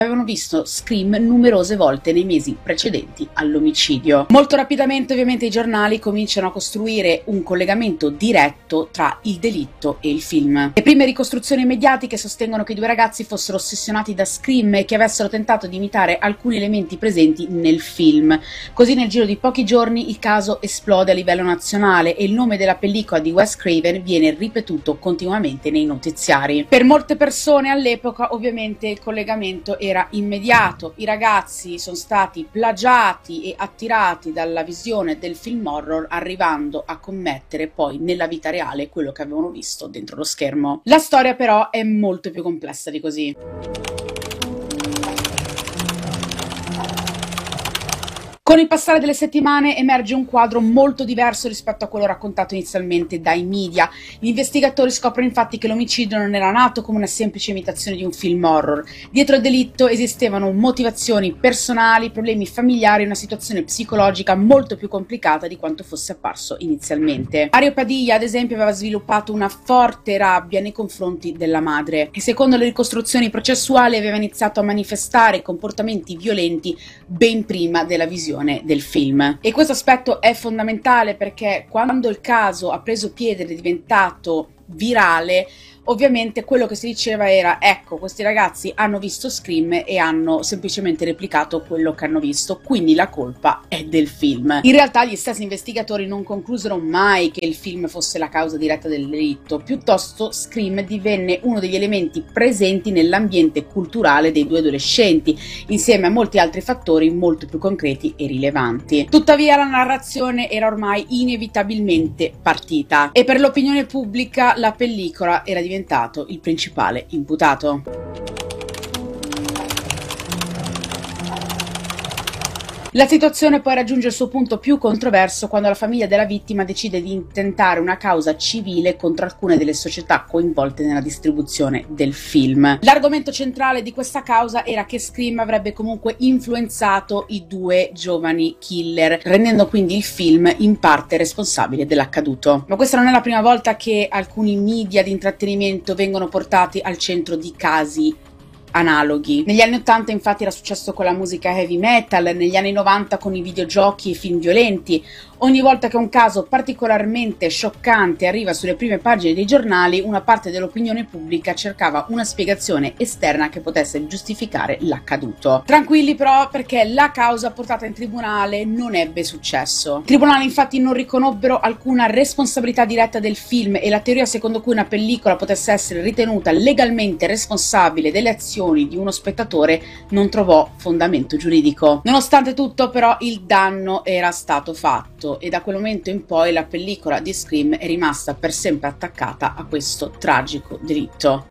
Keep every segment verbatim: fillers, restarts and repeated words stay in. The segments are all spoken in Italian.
avevano visto Scream numerose volte nei mesi precedenti all'omicidio. Molto rapidamente ovviamente i giornali cominciano a costruire un collegamento diretto tra il delitto e il film. Le prime ricostruzioni mediatiche sostengono che i due ragazzi fossero ossessionati da Scream e che avessero tentato di imitare alcuni elementi presenti nel film. Così nel giro di pochi giorni il caso esplode a livello nazionale e il nome della pellicola di Wes Craven viene ripetuto continuamente nei notiziari. Per molte persone all'epoca ovviamente il collegamento era era immediato. I ragazzi sono stati plagiati e attirati dalla visione del film horror, arrivando a commettere poi nella vita reale quello che avevano visto dentro lo schermo. La storia però è molto più complessa di così. Con il passare delle settimane emerge un quadro molto diverso rispetto a quello raccontato inizialmente dai media. Gli investigatori scoprono infatti che l'omicidio non era nato come una semplice imitazione di un film horror. Dietro il delitto esistevano motivazioni personali, problemi familiari e una situazione psicologica molto più complicata di quanto fosse apparso inizialmente. Mario Padilla, ad esempio, aveva sviluppato una forte rabbia nei confronti della madre e secondo le ricostruzioni processuali aveva iniziato a manifestare comportamenti violenti ben prima della visione del film. E questo aspetto è fondamentale perché quando il caso ha preso piede ed è diventato virale, ovviamente quello che si diceva era: ecco, questi ragazzi hanno visto Scream e hanno semplicemente replicato quello che hanno visto, quindi la colpa è del film. In realtà gli stessi investigatori non conclusero mai che il film fosse la causa diretta del delitto, piuttosto Scream divenne uno degli elementi presenti nell'ambiente culturale dei due adolescenti, insieme a molti altri fattori molto più concreti e rilevanti. Tuttavia la narrazione era ormai inevitabilmente partita e per l'opinione pubblica la pellicola era diventato il principale imputato. La situazione poi raggiunge il suo punto più controverso quando la famiglia della vittima decide di intentare una causa civile contro alcune delle società coinvolte nella distribuzione del film. L'argomento centrale di questa causa era che Scream avrebbe comunque influenzato i due giovani killer, rendendo quindi il film in parte responsabile dell'accaduto. Ma questa non è la prima volta che alcuni media di intrattenimento vengono portati al centro di casi analoghi. Negli anni ottanta infatti era successo con la musica heavy metal, negli anni novanta con i videogiochi e film violenti. Ogni volta che un caso particolarmente scioccante arriva sulle prime pagine dei giornali, una parte dell'opinione pubblica cercava una spiegazione esterna che potesse giustificare l'accaduto. Tranquilli però, perché la causa portata in tribunale non ebbe successo. I tribunali infatti non riconobbero alcuna responsabilità diretta del film e la teoria secondo cui una pellicola potesse essere ritenuta legalmente responsabile delle azioni di uno spettatore non trovò fondamento giuridico. Nonostante tutto però il danno era stato fatto e da quel momento in poi la pellicola di Scream è rimasta per sempre attaccata a questo tragico delitto.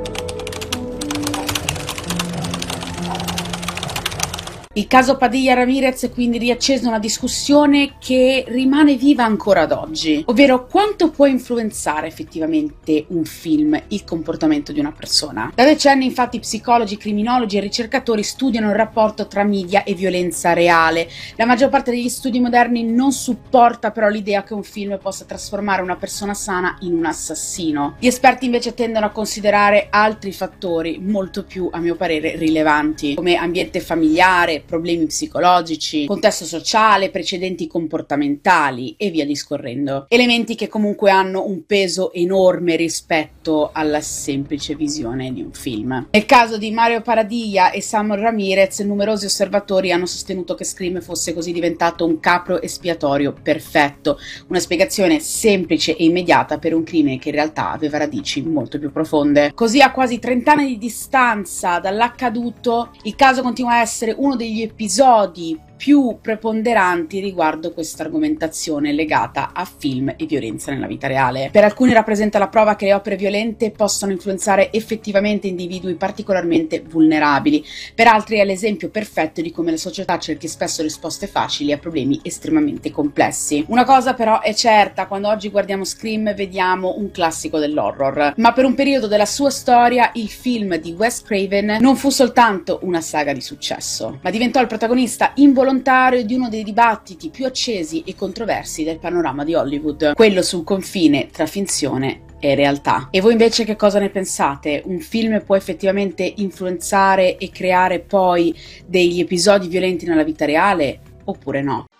Il caso Padilla Ramirez quindi riaccese una discussione che rimane viva ancora ad oggi, ovvero quanto può influenzare effettivamente un film il comportamento di una persona. Da decenni infatti psicologi, criminologi e ricercatori studiano il rapporto tra media e violenza reale. La maggior parte degli studi moderni non supporta però l'idea che un film possa trasformare una persona sana in un assassino. Gli esperti invece tendono a considerare altri fattori molto più, a mio parere, rilevanti, come ambiente familiare, problemi psicologici, contesto sociale, precedenti comportamentali e via discorrendo. Elementi che comunque hanno un peso enorme rispetto alla semplice visione di un film. Nel caso di Mario Padilla e Sam Ramirez, numerosi osservatori hanno sostenuto che Scream fosse così diventato un capro espiatorio perfetto, una spiegazione semplice e immediata per un crimine che in realtà aveva radici molto più profonde. Così, a quasi trenta anni di distanza dall'accaduto, il caso continua a essere uno degli episodi più preponderanti riguardo questa argomentazione legata a film e violenza nella vita reale. Per alcuni rappresenta la prova che le opere violente possono influenzare effettivamente individui particolarmente vulnerabili, per altri è l'esempio perfetto di come la società cerchi spesso risposte facili a problemi estremamente complessi. Una cosa però è certa: quando oggi guardiamo Scream vediamo un classico dell'horror, ma per un periodo della sua storia il film di Wes Craven non fu soltanto una saga di successo, ma diventò il protagonista involontario di uno dei dibattiti più accesi e controversi del panorama di Hollywood, quello sul confine tra finzione è realtà. E voi invece che cosa ne pensate? Un film può effettivamente influenzare e creare poi degli episodi violenti nella vita reale oppure no?